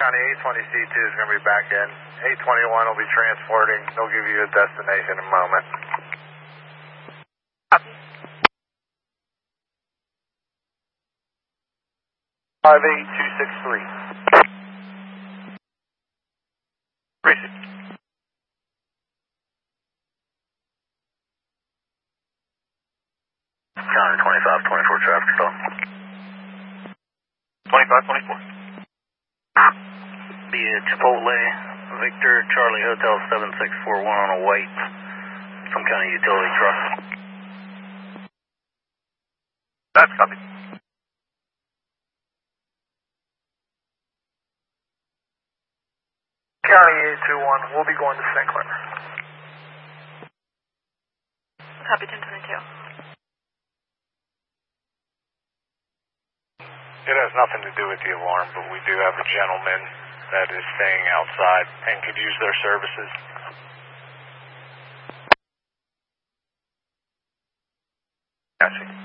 County 820 C2 is going to be back in. 821 will be transporting. They'll give you a destination in a moment. 58263. Race it. County 2524 traffic stop. 2524. Be at Chipotle, Victor, Charlie Hotel 7641 on a wait. Some kind of utility truck. That's copy. County 821, we'll be going to St. Clair. Copy 1022. It has nothing to do with the alarm, but we do have a gentleman that is staying outside and could use their services. Gotcha.